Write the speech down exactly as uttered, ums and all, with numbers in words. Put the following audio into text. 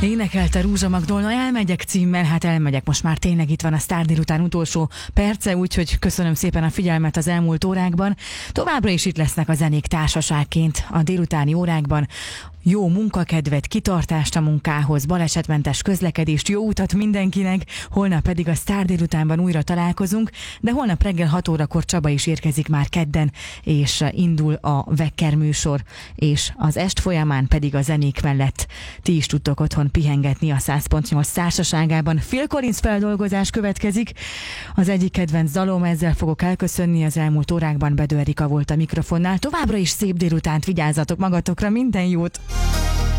Énekelte Rúzsa Magdolna, elmegyek címmel, hát elmegyek, most már tényleg itt van a Sztár délután utolsó perce, úgyhogy köszönöm szépen a figyelmet az elmúlt órákban. Továbbra is itt lesznek a zenék társaságként a délutáni órákban. Jó munkakedvet, kitartást a munkához, balesetmentes közlekedést, jó utat mindenkinek, holnap pedig a Sztár délutánban újra találkozunk, de holnap reggel hat órakor Csaba is érkezik már kedden, és indul a Vekker műsor, és az est folyamán pedig a zenék mellett ti is tudtok otthon pihengetni a száz pont nyolc társaságában. Phil Collins feldolgozás következik, az egyik kedvenc dalom, ezzel fogok elköszönni, az elmúlt órákban Bedő Erika volt a mikrofonnál. Továbbra is szép délutánt, vigyázzatok magatokra, minden jót!